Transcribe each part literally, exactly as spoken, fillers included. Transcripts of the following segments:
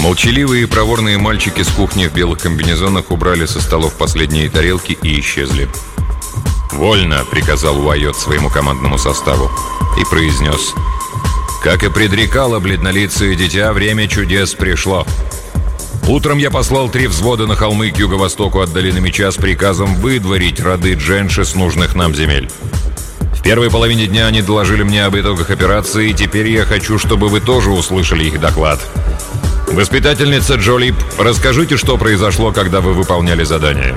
Молчаливые и проворные мальчики с кухни в белых комбинезонах убрали со столов последние тарелки и исчезли. «Вольно!» — приказал Уайот своему командному составу и произнес: «Как и предрекало бледнолицее дитя, время чудес пришло. Утром я послал три взвода на холмы к юго-востоку от долины меча с приказом выдворить роды Дженши с нужных нам земель. В первой половине дня они доложили мне об итогах операции, и теперь я хочу, чтобы вы тоже услышали их доклад. Воспитательница Джо Лип, расскажите, что произошло, когда вы выполняли задание».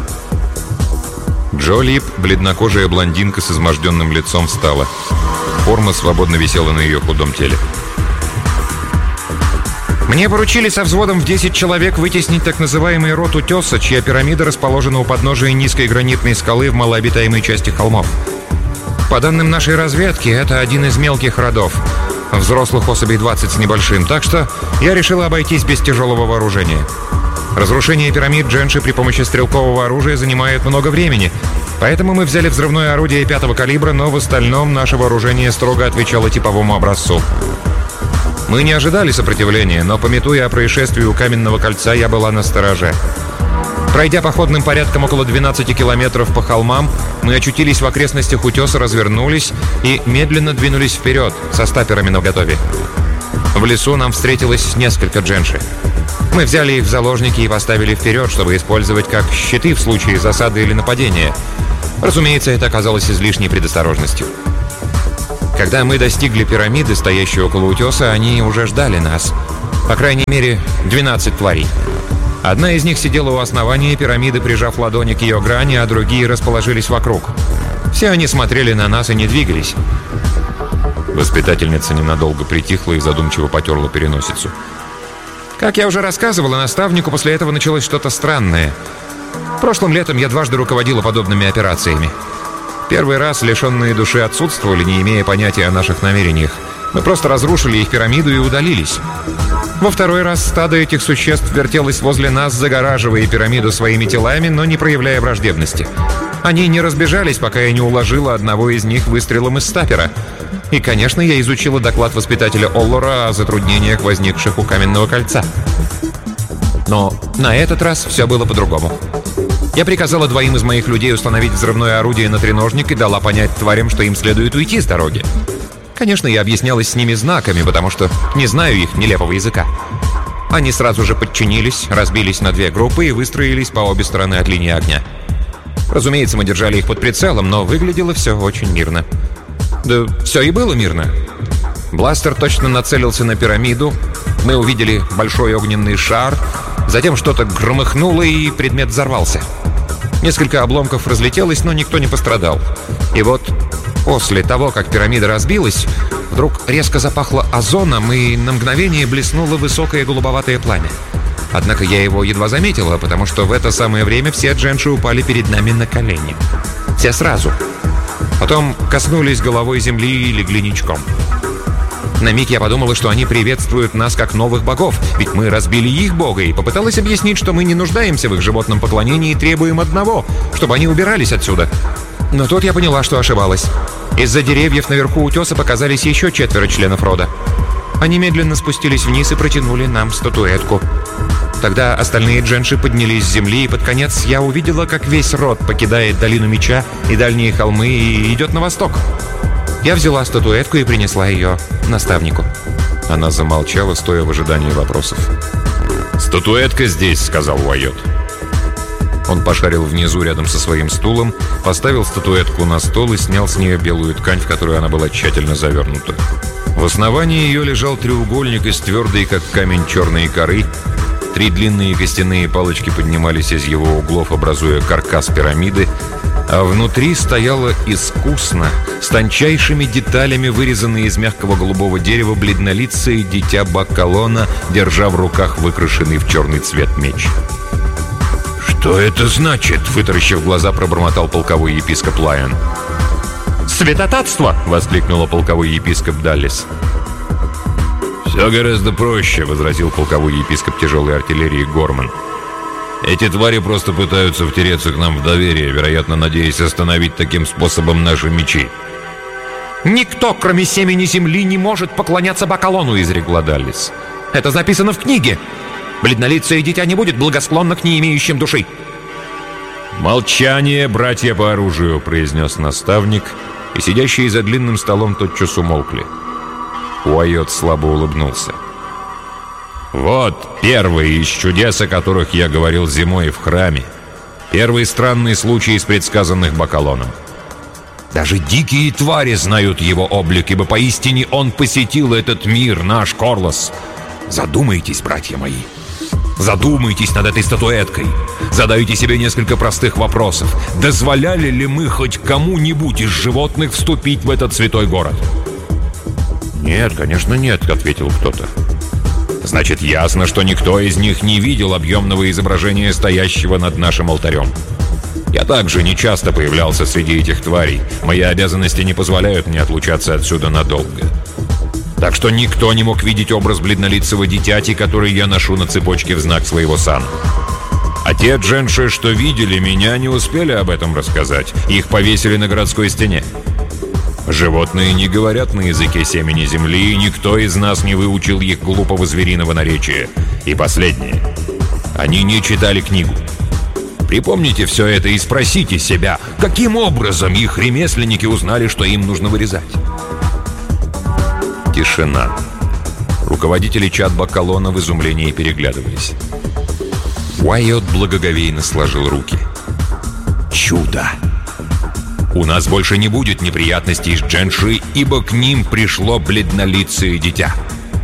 Джо Лип, бледнокожая блондинка с изможденным лицом, встала. Форма свободно висела на ее худом теле. «Мне поручили со взводом в десять человек вытеснить так называемый род Утеса, чья пирамида расположена у подножия низкой гранитной скалы в малообитаемой части холмов. По данным нашей разведки, это один из мелких родов. Взрослых особей двадцать с небольшим, так что я решил обойтись без тяжелого вооружения. Разрушение пирамид Дженши при помощи стрелкового оружия занимает много времени, поэтому мы взяли взрывное орудие пятого калибра, но в остальном наше вооружение строго отвечало типовому образцу. Мы не ожидали сопротивления, но, памятуя о происшествии у Каменного кольца, я была настороже. Пройдя походным порядком около двенадцати километров по холмам, мы очутились в окрестностях Утеса, развернулись и медленно двинулись вперед, со стаперами наготове. В лесу нам встретилось несколько Дженши. Мы взяли их в заложники и поставили вперед, чтобы использовать как щиты в случае засады или нападения. Разумеется, это оказалось излишней предосторожностью. Когда мы достигли пирамиды, стоящей около Утеса, они уже ждали нас. По крайней мере, двенадцать тварей. Одна из них сидела у основания пирамиды, прижав ладони к ее грани, а другие расположились вокруг. Все они смотрели на нас и не двигались. Воспитательница ненадолго притихла и задумчиво потерла переносицу. Как я уже рассказывала наставнику, после этого началось что-то странное. Прошлым летом я дважды руководила подобными операциями. Первый раз лишенные души отсутствовали, не имея понятия о наших намерениях. Мы просто разрушили их пирамиду и удалились. Во второй раз стадо этих существ вертелось возле нас, загораживая пирамиду своими телами, но не проявляя враждебности. Они не разбежались, пока я не уложила одного из них выстрелом из стапера. И, конечно, я изучила доклад воспитателя Оллора о затруднениях, возникших у Каменного кольца. Но на этот раз все было по-другому. Я приказала двоим из моих людей установить взрывное орудие на треножник и дала понять тварям, что им следует уйти с дороги. Конечно, я объяснялась с ними знаками, потому что не знаю их нелепого языка. Они сразу же подчинились, разбились на две группы и выстроились по обе стороны от линии огня. Разумеется, мы держали их под прицелом, но выглядело все очень мирно. Да все и было мирно. Бластер точно нацелился на пирамиду. Мы увидели большой огненный шар. Затем что-то громыхнуло, и предмет взорвался. Несколько обломков разлетелось, но никто не пострадал. И вот после того, как пирамида разбилась, вдруг резко запахло озоном, и на мгновение блеснуло высокое голубоватое пламя. Однако я его едва заметила, потому что в это самое время все Дженши упали перед нами на колени. Все сразу. Потом коснулись головой земли и легли ничком. На миг я подумала, что они приветствуют нас как новых богов, ведь мы разбили их бога, и попыталась объяснить, что мы не нуждаемся в их животном поклонении и требуем одного, чтобы они убирались отсюда. Но тут я поняла, что ошибалась. Из-за деревьев наверху Утеса показались еще четверо членов рода. Они медленно спустились вниз и протянули нам статуэтку. Тогда остальные Дженши поднялись с земли, и под конец я увидела, как весь род покидает долину меча и дальние холмы и идет на восток. Я взяла статуэтку и принесла ее наставнику. Она замолчала, стоя в ожидании вопросов. «Статуэтка здесь», — сказал Уайот. Он пошарил внизу рядом со своим стулом, поставил статуэтку на стол и снял с нее белую ткань, в которую она была тщательно завернута. В основании ее лежал треугольник из твердой, как камень, черной коры. Три длинные костяные палочки поднимались из его углов, образуя каркас пирамиды, а внутри стояло искусно, с тончайшими деталями, вырезанное из мягкого голубого дерева, бледнолицее дитя Баккалона, держа в руках выкрашенный в черный цвет меч. «Что это значит?» — вытаращив глаза, пробормотал полковой епископ Лайон. «Святотатство!» — воскликнула полковой епископ Даллис. «Все гораздо проще», — возразил полковой епископ тяжелой артиллерии Горман. «Эти твари просто пытаются втереться к нам в доверие, вероятно, надеясь остановить таким способом наши мечи». «Никто, кроме семени земли, не может поклоняться Баккалону», — изрекла Даллис. Это записано в книге. Бледнолицее дитя не будет благосклонно к не имеющим души». «Молчание, братья по оружию», — произнес наставник, и сидящие за длинным столом тотчас умолкли. Уайот слабо улыбнулся. «Вот первый из чудес, о которых я говорил зимой в храме. Первый странный случай из предсказанных Бакалоном. Даже дикие твари знают его облик, ибо поистине он посетил этот мир, наш Корлос. Задумайтесь, братья мои. Задумайтесь над этой статуэткой. Задайте себе несколько простых вопросов. Дозволяли ли мы хоть кому-нибудь из животных вступить в этот святой город?» «Нет, конечно, нет», — ответил кто-то. «Значит, ясно, что никто из них не видел объемного изображения стоящего над нашим алтарем. Я также не часто появлялся среди этих тварей. Мои обязанности не позволяют мне отлучаться отсюда надолго. Так что никто не мог видеть образ бледнолицего дитяти, который я ношу на цепочке в знак своего сана. А те дженши, что видели меня, не успели об этом рассказать. Их повесили на городской стене. Животные не говорят на языке семени земли, и никто из нас не выучил их глупого звериного наречия. И последнее. Они не читали книгу. Припомните все это и спросите себя, каким образом их ремесленники узнали, что им нужно вырезать?» Тишина. Руководители чад Бакалона в изумлении переглядывались. Уайот благоговейно сложил руки. «Чудо! У нас больше не будет неприятностей с дженши, ибо к ним пришло бледнолицее дитя».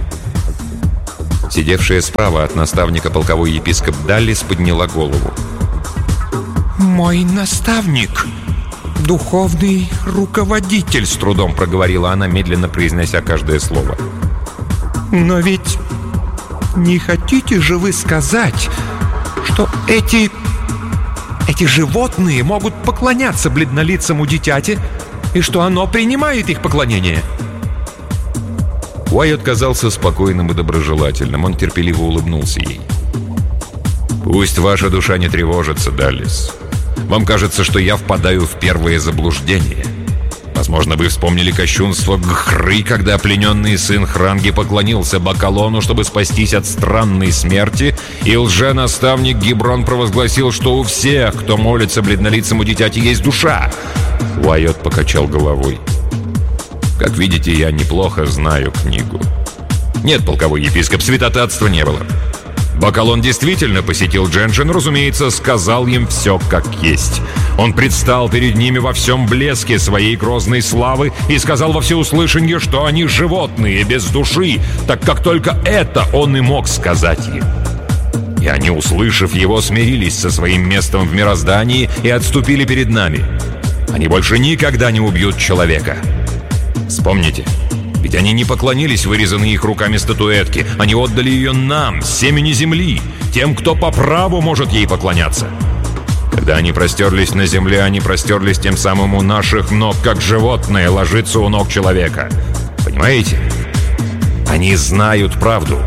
Сидевшая справа от наставника полковой епископ Даллис подняла голову. «Мой наставник, духовный руководитель», — с трудом проговорила она, медленно произнося каждое слово. «Но ведь не хотите же вы сказать, что эти... эти животные могут поклоняться бледнолицему дитяти, и что оно принимает их поклонение?» Уайот казался спокойным и доброжелательным. Он терпеливо улыбнулся ей. «Пусть ваша душа не тревожится, Даллис. Вам кажется, что я впадаю в первое заблуждение. Возможно, вы вспомнили кощунство Гхры, когда плененный сын Хранги поклонился Бакалону, чтобы спастись от странной смерти, и лженаставник Гиброн провозгласил, что у всех, кто молится бледнолицему дитяти, есть душа». Уайот покачал головой. «Как видите, я неплохо знаю книгу. Нет, полковой епископ, святотатства не было. Бакалон действительно посетил дженши, но, разумеется, сказал им все как есть. Он предстал перед ними во всем блеске своей грозной славы и сказал во всеуслышание, что они животные, без души, так как только это он и мог сказать им. И они, услышав его, смирились со своим местом в мироздании и отступили перед нами. Они больше никогда не убьют человека. Вспомните, ведь они не поклонились вырезанной их руками статуэтке. Они отдали ее нам, семени земли, тем, кто по праву может ей поклоняться. Когда они простерлись на земле, они простерлись тем самым у наших ног, как животное ложится у ног человека. Понимаете? Они знают правду».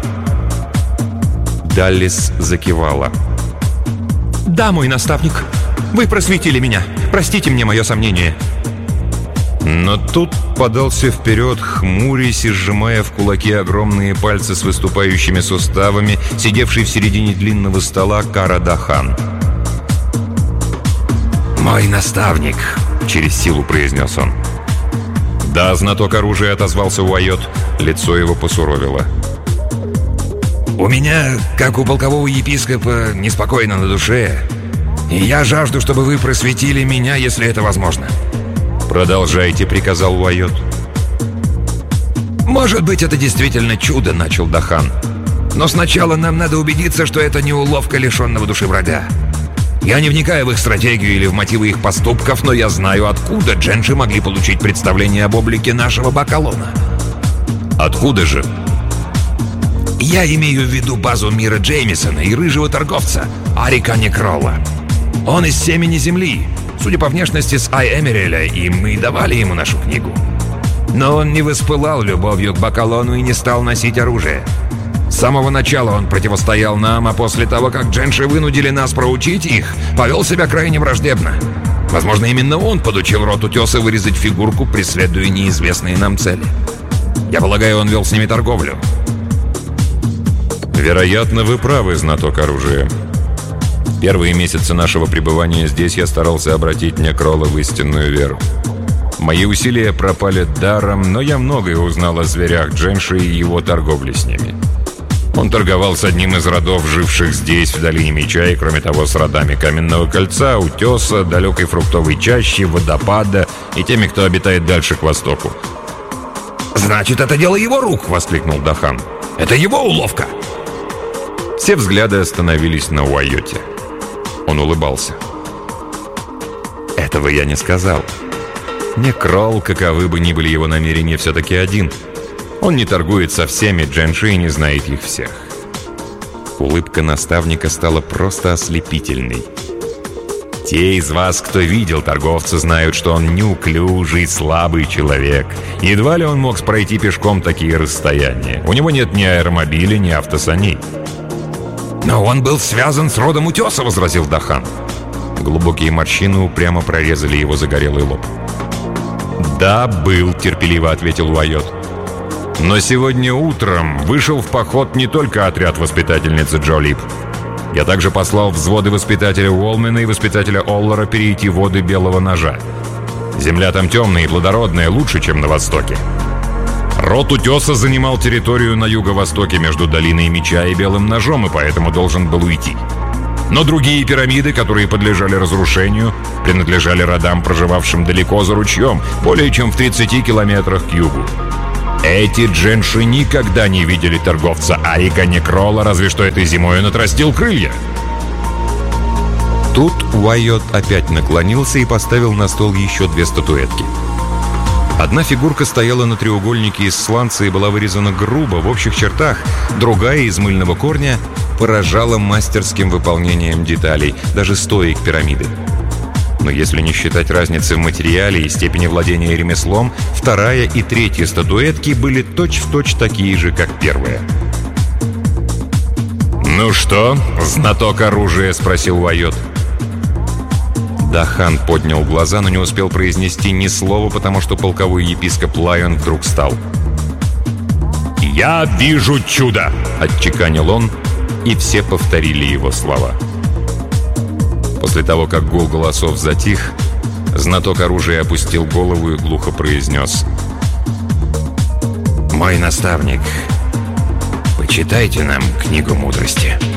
Даллис закивала. «Да, мой наставник, вы просветили меня. Простите мне мое сомнение». Но тут подался вперед, хмурясь и сжимая в кулаке огромные пальцы с выступающими суставами, сидевший в середине длинного стола Кара-Дахан. «Мой наставник», — через силу произнес он. «Да, знаток оружия», — отозвался Уайот. Лицо его посуровило. «У меня, как у полкового епископа, неспокойно на душе, и я жажду, чтобы вы просветили меня, если это возможно». «Продолжайте», — приказал Уайот. «Может быть, это действительно чудо», — начал Дахан. «Но сначала нам надо убедиться, что это не уловка лишенного души врага. Я не вникаю в их стратегию или в мотивы их поступков, но я знаю, откуда дженши могли получить представление об облике нашего Бакалона». «Откуда же?» «Я имею в виду базу Мира Джеймисона и рыжего торговца Арика Некролла. Он из семени земли, судя по внешности, с Ай-Эмереля, и мы давали ему нашу книгу. Но он не воспылал любовью к Бакалону и не стал носить оружие. С самого начала он противостоял нам, а после того, как дженши вынудили нас проучить их, повел себя крайне враждебно. Возможно, именно он подучил род утеса вырезать фигурку, преследуя неизвестные нам цели. Я полагаю, он вел с ними торговлю». «Вероятно, вы правы, знаток оружия. Первые месяцы нашего пребывания здесь я старался обратить Некрола в истинную веру. Мои усилия пропали даром, но я многое узнал о зверях Дженши и его торговле с ними. Он торговал с одним из родов, живших здесь, в Долине Меча, и, кроме того, с родами Каменного Кольца, Утеса, Далекой Фруктовой Чащи, Водопада и теми, кто обитает дальше к востоку». «Значит, это дело его рук!» — воскликнул Дахан. «Это его уловка!» Все взгляды остановились на Уайоте. Он улыбался. «Этого я не сказал. Некрол, каковы бы ни были его намерения, все-таки один. Он не торгует со всеми Дженши и не знает их всех». Улыбка наставника стала просто ослепительной. «Те из вас, кто видел торговца, знают, что он неуклюжий, слабый человек. Едва ли он мог пройти пешком такие расстояния. У него нет ни аэромобиля, ни автосаней». «Но он был связан с родом Утеса», — возразил Дахан. Глубокие морщины упрямо прорезали его загорелый лоб. «Да, был», — терпеливо ответил Уайот. «Но сегодня утром вышел в поход не только отряд воспитательницы Джолип. Я также послал взводы воспитателя Уолмена и воспитателя Оллара перейти воды Белого Ножа. Земля там темная и плодородная, лучше, чем на востоке. Род Утеса занимал территорию на юго-востоке между Долиной Меча и Белым Ножом, и поэтому должен был уйти. Но другие пирамиды, которые подлежали разрушению, принадлежали родам, проживавшим далеко за ручьем, более чем в тридцати километрах к югу. Эти Дженши никогда не видели торговца Аика Некрола, разве что этой зимой он отрастил крылья». Тут Уайот опять наклонился и поставил на стол еще две статуэтки. Одна фигурка стояла на треугольнике из сланца и была вырезана грубо, в общих чертах. Другая, из мыльного корня, поражала мастерским выполнением деталей, даже стоек пирамиды. Но если не считать разницы в материале и степени владения ремеслом, вторая и третья статуэтки были точь-в-точь такие же, как первая. «Ну что, знаток оружия?» — спросил Уайот. Дахан поднял глаза, но не успел произнести ни слова, потому что полковой епископ Лайон вдруг встал. «Я вижу чудо!» — отчеканил он, и все повторили его слова. После того, как гул голосов затих, знаток оружия опустил голову и глухо произнес: «Мой наставник, почитайте нам книгу мудрости».